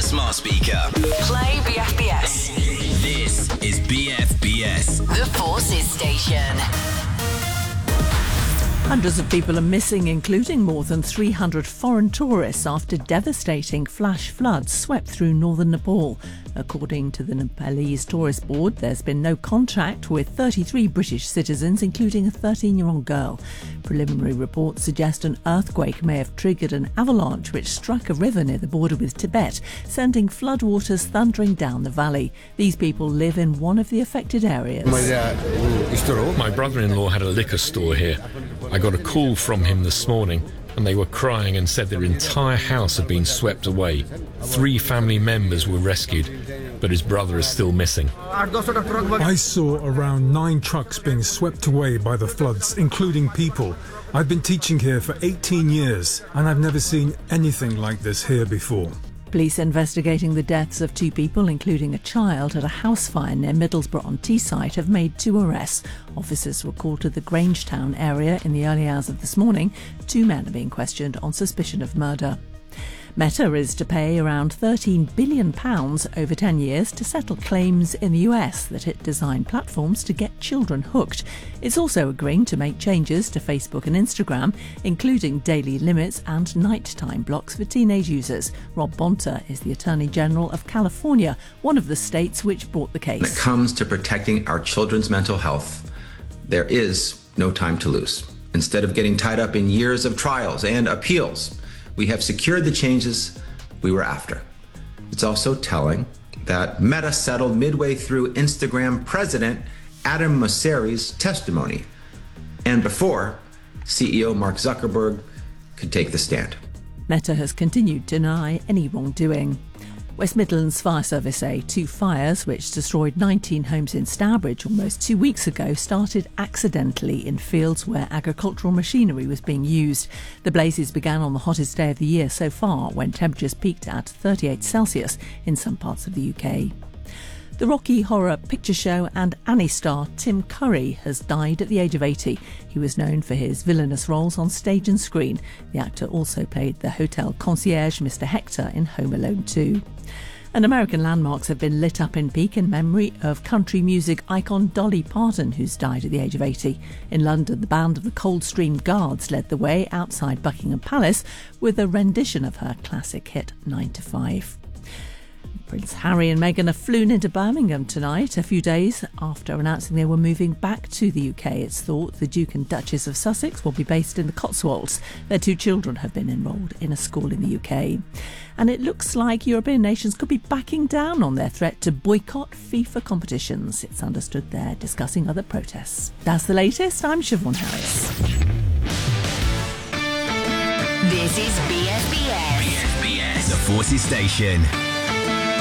smart speaker. Play BFBS. This is BFBS. The Forces Station. Hundreds of people are missing, including more than 300 foreign tourists after devastating flash floods swept through northern Nepal. According to the Nepalese Tourist Board, there's been no contact with 33 British citizens, including a 13-year-old girl. Preliminary reports suggest an earthquake may have triggered an avalanche which struck a river near the border with Tibet, sending floodwaters thundering down the valley. These people live in one of the affected areas. My brother-in-law had a liquor store here. I got a call from him this morning and they were crying and said their entire house had been swept away. 3 family members were rescued, but his brother is still missing. I saw around 9 trucks being swept away by the floods, including people. I've been teaching here for 18 years and I've never seen anything like this here before. Police investigating the deaths of 2 people, including a child, at a house fire near Middlesbrough-on-Teesside have made 2 arrests. Officers were called to the Grangetown area in the early hours of this morning. 2 men are being questioned on suspicion of murder. Meta is to pay around £13 billion over 10 years to settle claims in the US that it designed platforms to get children hooked. It's also agreeing to make changes to Facebook and Instagram, including daily limits and nighttime blocks for teenage users. Rob Bonta is the Attorney General of California, one of the states which brought the case. When it comes to protecting our children's mental health, there is no time to lose. Instead of getting tied up in years of trials and appeals, we have secured the changes we were after. It's also telling that Meta settled midway through Instagram president Adam Mosseri's testimony and before CEO Mark Zuckerberg could take the stand. Meta has continued to deny any wrongdoing. West Midlands Fire Service say 2 fires, which destroyed 19 homes in Stourbridge almost 2 weeks ago, started accidentally in fields where agricultural machinery was being used. The blazes began on the hottest day of the year so far, when temperatures peaked at 38 Celsius in some parts of the UK. The Rocky Horror Picture Show and Annie star Tim Curry has died at the age of 80. He was known for his villainous roles on stage and screen. The actor also played the hotel concierge Mr. Hector in Home Alone 2. And American landmarks have been lit up in peak in memory of country music icon Dolly Parton, who's died at the age of 80. In London, the band of the Coldstream Guards led the way outside Buckingham Palace with a rendition of her classic hit 9 to 5. Prince Harry and Meghan have flown into Birmingham tonight, a few days after announcing they were moving back to the UK. It's thought the Duke and Duchess of Sussex will be based in the Cotswolds. Their 2 children have been enrolled in a school in the UK. And it looks like European nations could be backing down on their threat to boycott FIFA competitions. It's understood they're discussing other protests. That's the latest. I'm Siobhan Harris. This is BFBS. BFBS, the Forces Station.